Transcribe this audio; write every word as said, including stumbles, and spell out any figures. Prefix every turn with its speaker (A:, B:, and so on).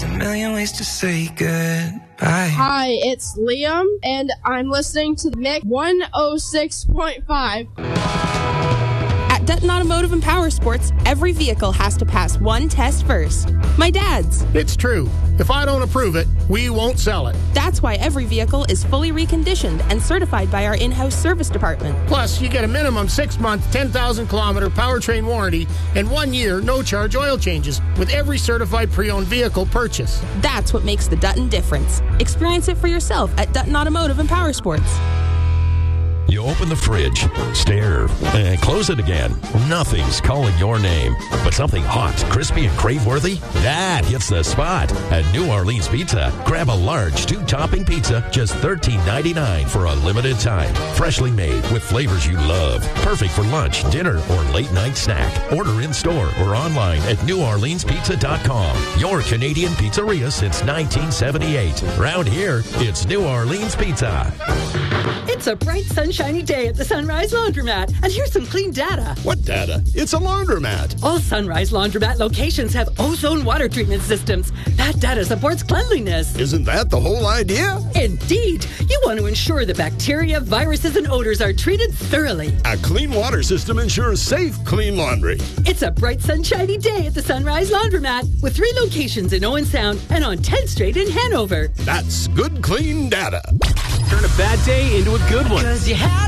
A: a million ways to say goodbye.
B: Hi, it's Liam, and I'm listening to Mick one oh six point five.
C: At Dutton Automotive and Power Sports, every vehicle has to pass one test first. My dad's.
D: It's true. If I don't approve it, we won't sell it.
C: That's why every vehicle is fully reconditioned and certified by our in-house service department.
D: Plus, you get a minimum six-month, ten thousand kilometer powertrain warranty and one year no-charge oil changes with every certified pre-owned vehicle purchase.
C: That's what makes the Dutton difference. Experience it for yourself at Dutton Automotive and Power Sports.
E: You open the fridge, stare, and close it again. Nothing's calling your name, but something hot, crispy, and crave-worthy, that hits the spot. At New Orleans Pizza, grab a large two-topping pizza, just thirteen ninety-nine for a limited time. Freshly made with flavors you love. Perfect for lunch, dinner, or late-night snack. Order in-store or online at new orleans pizza dot com. Your Canadian pizzeria since nineteen seventy-eight. Round here, it's New Orleans Pizza.
F: It's a bright, sunshiny day at the Sunrise Laundromat, and here's some clean data.
G: What data? It's a laundromat.
F: All Sunrise Laundromat locations have ozone water treatment systems. That data supports cleanliness.
G: Isn't that the whole idea?
F: Indeed. You want to ensure the bacteria, viruses, and odors are treated thoroughly.
G: A clean water system ensures safe, clean laundry.
F: It's a bright, sunshiny day at the Sunrise Laundromat, with three locations in Owen Sound and on tenth Street in Hanover.
G: That's good, clean data.
H: Turn a bad day into a good one.
F: 'Cause you have